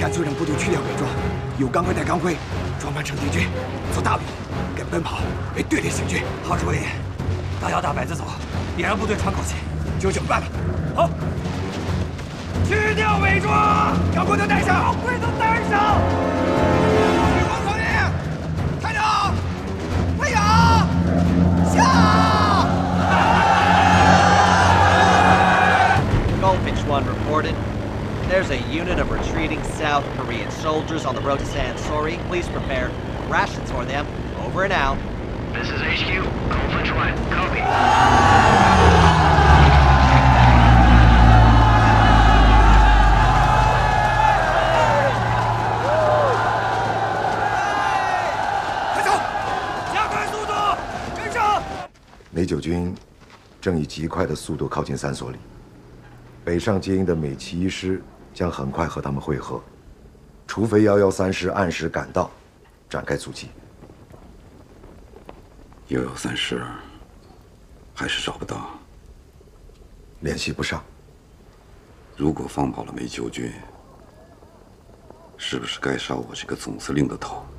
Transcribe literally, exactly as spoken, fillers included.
干脆让部队去掉伪装，由钢盔带钢盔，装扮成敌军，做大步跟奔跑为队列行军。好主意，大摇大摆地走，也让部队喘口气。就这么办吧。好，去掉伪装，钢盔都带上，钢盔都带上。聚光口令，开整，飞扬，下。 Goldfinch one reported. There's a unit of retreating South Korean soldiers on the road to Sansori. Please prepare rations for them. Over and out. This is H Q. Goldfinch one. Copy. 快走，加快速度，跟上！ 美九军正以极快的速度靠近三所里。 北上接应的美骑一师将很快和他们会合，除非幺幺三师按时赶到，展开阻击。 幺幺三师还是找不到， 联系不上。 如果放跑了美九军，是不是该杀我这个总司令的头？